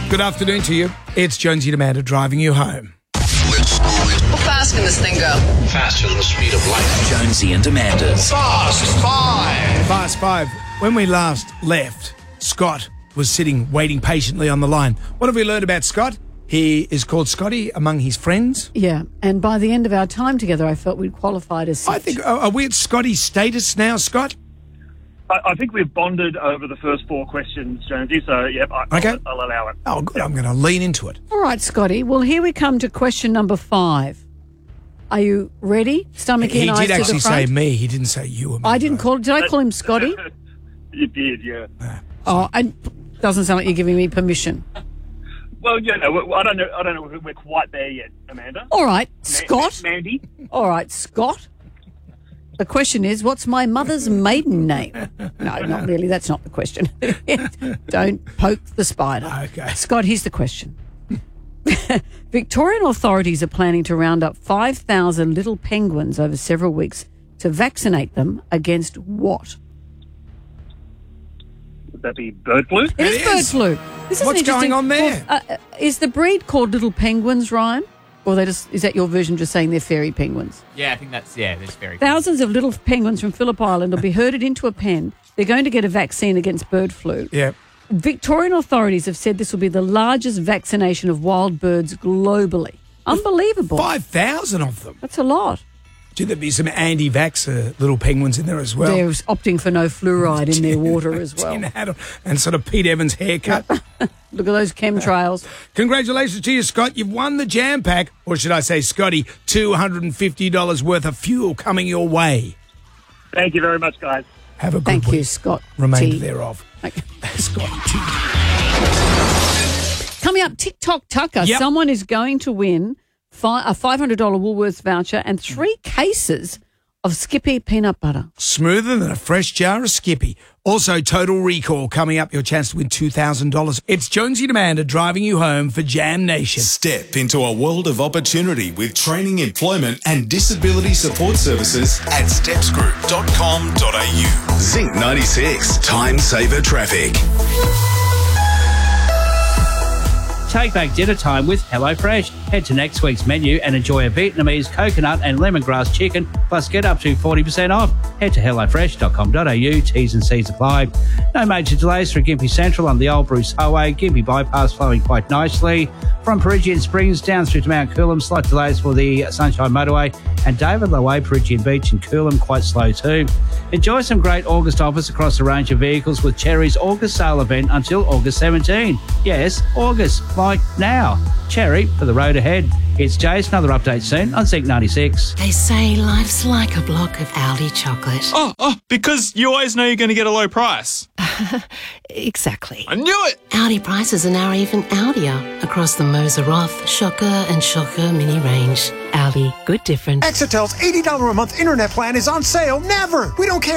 Good afternoon to you. It's Jonesy and Amanda driving you home. How fast can this thing go? Faster than the speed of light. Jonesy and Amanda's Fast Five. Fast Five. When we last left, Scott was sitting waiting patiently on the line. What have we learned about Scott? He is called Scotty among his friends. Yeah, and by the end of our time together, I felt we'd qualified as such. I think, are we at Scotty's status now, Scott? I think we've bonded over the first four questions, Jonesy, so, yep, I'll allow it. Oh, good. I'm going to lean into it. All right, Scotty. Well, here we come to question number 5. Are you ready? Stomach in, He eyes did to the actually say front. me. He didn't say you or me. Did I call him Scotty? You did, yeah. Oh, and doesn't sound like you're giving me permission. Well, yeah, no, I don't know if we're quite there yet, Amanda. All right, Scott. Mandy. All right, Scott. The question is, what's my mother's maiden name? No, not really. That's not the question. Don't poke the spider. Okay. Scott, here's the question. Victorian authorities are planning to round up 5,000 little penguins over several weeks to vaccinate them against what? Would that be bird flu? It is bird flu. This is What's interesting. going on there? Well, is the breed called little penguins, Ryan? Or is that your version just saying they're fairy penguins? Yeah, I think that's fairy. Thousands of little penguins from Phillip Island will be herded into a pen. They're going to get a vaccine against bird flu. Yeah. Victorian authorities have said this will be the largest vaccination of wild birds globally. Unbelievable. 5,000 of them. That's a lot. Should there be some anti-vaxxer little penguins in there as well? They're opting for no fluoride in their water as well. Tin hat on and sort of Pete Evans haircut. Look at those chemtrails. Congratulations to you, Scott. You've won the Jam Pack, or should I say, Scotty, $250 worth of fuel coming your way. Thank you very much, guys. Have a good Thank week. you, Scott. Remainder T. thereof. Okay. Scott T. Coming up, TikTok Tucker. Yep. Someone is going to win a $500 Woolworths voucher and 3 cases of Skippy peanut butter. Smoother than a fresh jar of Skippy. Also, Total Recall coming up. Your chance to win $2,000. It's Jonesy and Amanda driving you home for Jam Nation. Step into a world of opportunity with training, employment and disability support services at stepsgroup.com.au. Zinc 96, Time Saver Traffic. Take back dinner time with HelloFresh. Head to next week's menu and enjoy a Vietnamese coconut and lemongrass chicken, plus get up to 40% off. Head to hellofresh.com.au. T's and C's apply. No major delays through Gympie Central on the Old Bruce Highway. Gympie Bypass flowing quite nicely. From Peregian Springs down through to Mount Coolum, slight delays for the Sunshine Motorway. And David Lowe, Peregian Beach and Coolum, quite slow too. Enjoy some great August offers across a range of vehicles with Cherry's August sale event until August 17. Yes, August, like now. Cherry for the road ahead. It's Jace, another update soon on Zinc 96. They say life's like a block of Aldi chocolate. Oh, because you always know you're going to get a low price. Exactly. I knew it! Aldi prices are now even Aldier across the Moser Roth, Shocker and Shocker mini range. Aldi, good difference. Exitel's $80 a month internet plan is on sale. Never! We don't care